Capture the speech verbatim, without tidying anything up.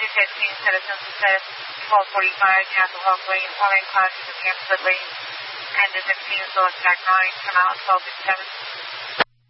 Indy fifteen, citizens assist, twelve forty-five, Nashville Walkway, following classes at the opposite lane. Indy fifteen, select track nine, come out twelve fifty-seven.